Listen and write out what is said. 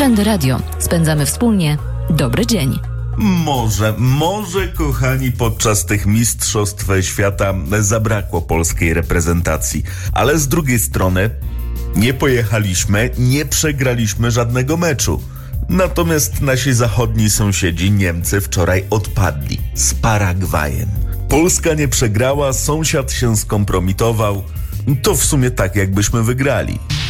Trendy Radio. Spędzamy wspólnie dobry dzień. Może, kochani, podczas tych mistrzostw świata zabrakło polskiej reprezentacji. Ale z drugiej strony nie pojechaliśmy, nie przegraliśmy żadnego meczu. Natomiast nasi zachodni sąsiedzi Niemcy wczoraj odpadli z Paragwajem. Polska nie przegrała, sąsiad się skompromitował. To w sumie tak, jakbyśmy wygrali.